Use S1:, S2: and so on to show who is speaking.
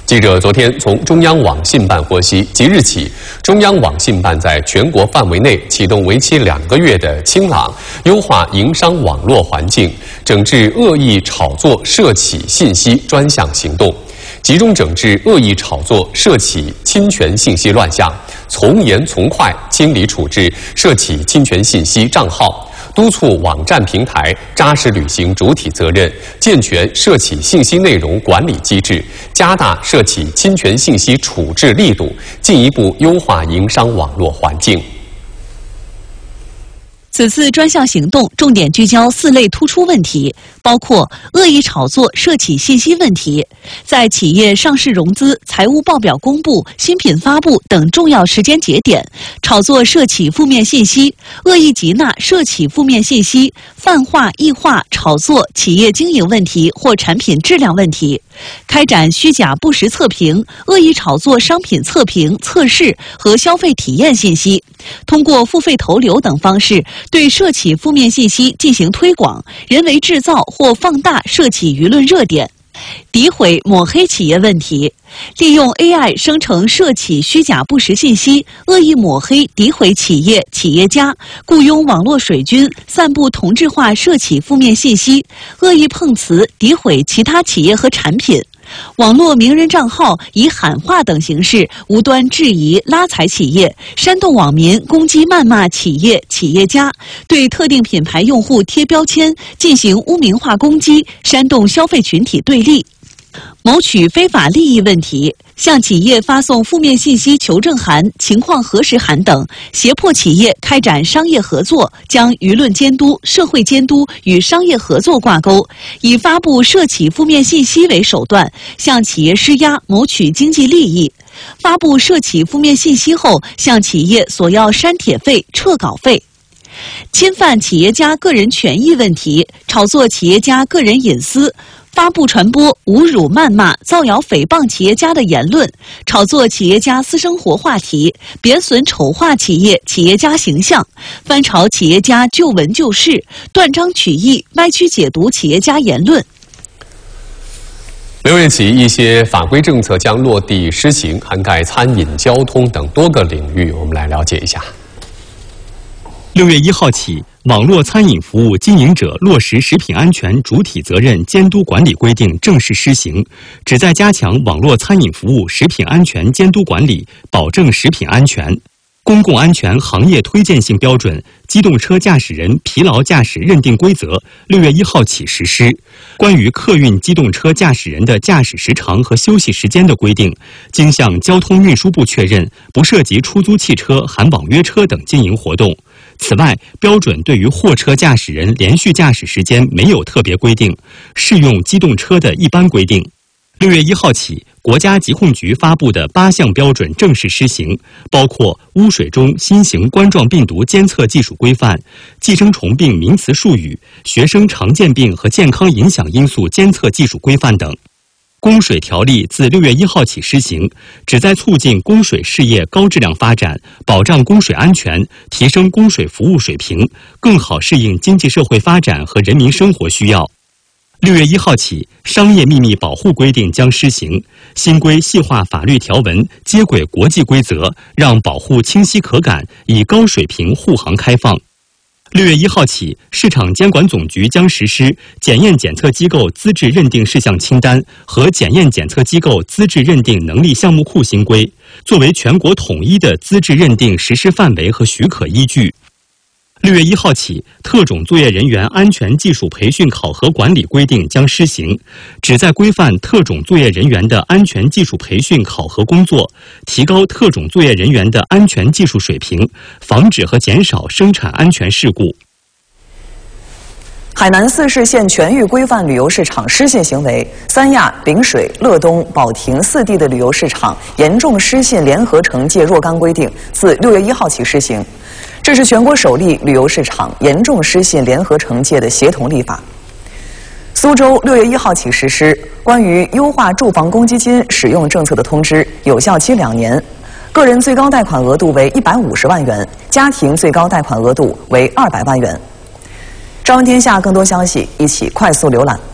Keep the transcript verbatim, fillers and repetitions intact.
S1: 记者昨天从中央网信办获悉，即日起，中央网信办在全国范围内启动为期两个月的清朗、优化营商网络环境、整治恶意炒作涉企信息专项行动，集中整治恶意炒作涉企侵权信息乱象，从严从快清理处置涉企侵权信息账号。 督促网站平台扎实履行主体责任，健全涉企信息内容管理机制，加大涉企侵权信息处置力度，进一步优化营商网络环境。
S2: 此次专项行动重点聚焦四类突出问题，包括恶意炒作涉企信息问题，在企业上市融资、财务报表公布、新品发布等重要时间节点，炒作涉企负面信息，恶意集纳涉企负面信息，泛化、异化炒作企业经营问题或产品质量问题，开展虚假不实测评、恶意炒作商品测评、测试和消费体验信息，通过付费投流等方式。 对涉企负面信息进行推广，人为制造或放大涉企舆论热点，诋毁抹黑企业问题，利用 A I 生成涉企虚假不实信息，恶意抹黑、诋毁企业、企业家，雇佣网络水军散布同质化涉企负面信息，恶意碰瓷、诋毁其他企业和产品。 网络名人账号以喊话等形式无端质疑、拉踩企业，煽动网民攻击、谩骂企业、企业家，对特定品牌用户贴标签，进行污名化攻击，煽动消费群体对立。 谋取非法利益问题，向企业发送负面信息求证函、情况核实函等，胁迫企业开展商业合作，将舆论监督、社会监督与商业合作挂钩，以发布涉企负面信息为手段，向企业施压，谋取经济利益。发布涉企负面信息后，向企业索要删帖费、撤稿费。 侵犯企业家个人权益问题，炒作企业家个人隐私，发布传播侮辱、谩骂、造谣、诽谤企业家的言论，炒作企业家私生活话题，贬损、丑化企业、企业家形象，翻炒企业家旧闻旧事，断章取义、歪曲解读企业家言论。
S1: 六月起，一些法规政策将落地施行，涵盖餐饮、交通等多个领域。我们来了解一下。
S3: 六月一号起，网络餐饮服务经营者落实食品安全主体责任监督管理规定正式施行，旨在加强网络餐饮服务食品安全监督管理，保证食品安全。公共安全行业推荐性标准《机动车驾驶人疲劳驾驶认定规则》六月一号起实施。关于客运机动车驾驶人的驾驶时长和休息时间的规定，经向交通运输部确认，不涉及出租汽车、含网约车等经营活动。 此外，标准对于货车驾驶人连续驾驶时间没有特别规定，适用机动车的一般规定。六月一号起，国家疾控局发布的八项标准正式施行，包括污水中新型冠状病毒监测技术规范、寄生虫病名词术语、学生常见病和健康影响因素监测技术规范等。 供水条例自六月一号起施行，旨在促进供水事业高质量发展，保障供水安全，提升供水服务水平，更好适应经济社会发展和人民生活需要。六月一号起，商业秘密保护规定将施行，新规细化法律条文，接轨国际规则，让保护清晰可感，以高水平护航开放。 六月一号起，市场监管总局将实施检验检测机构资质认定事项清单和检验检测机构资质认定能力项目库新规，作为全国统一的资质认定实施范围和许可依据。六月一号起，特种作业人员安全技术培训考核管理规定将施行，旨在规范特种作业人员的安全技术培训考核工作，提高特种作业人员的安全技术水平，防止和减少生产安全事故。
S4: 海南四市县全域规范旅游市场失信行为，三亚、陵水、乐东、保亭四地的旅游市场严重失信联合惩戒若干规定自六月一号起施行。这是全国首例旅游市场严重失信联合惩戒的协同立法。苏州六月一号起实施关于优化住房公积金使用政策的通知，有效期两年，个人最高贷款额度为一百五十万元，家庭最高贷款额度为二百万元。朝闻天下更多消息，一起快速浏览。